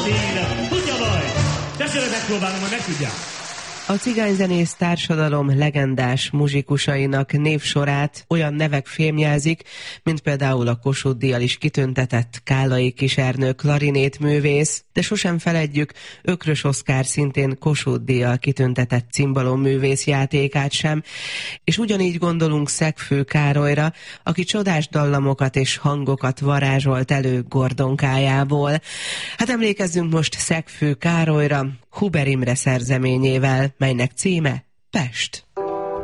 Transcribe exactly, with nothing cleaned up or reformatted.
élet. Tudja baj! Tessék, megpróbálom, hogy meg tudják. A cigányzenész társadalom legendás muzsikusainak névsorát olyan nevek fémjelzik, mint például a Kossuth-díjjal is kitüntetett Kállai Kis Ernő klarinét művész, de sosem feledjük Ökrös Oszkár szintén Kossuth-díjjal kitüntetett cimbalom-művész játékát sem, és ugyanígy gondolunk Szegfő Károlyra, aki csodás dallamokat és hangokat varázsolt elő Gordonkájából. Hát emlékezzünk most Szegfő Károlyra, Huber Imre szerzeményével, melynek címe Pest.